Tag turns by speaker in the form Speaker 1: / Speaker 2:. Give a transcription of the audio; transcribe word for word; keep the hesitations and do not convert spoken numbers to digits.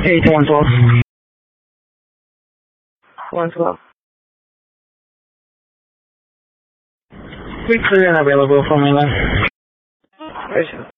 Speaker 1: Eight one twelve. One twelve. Quick clear and available for me, man.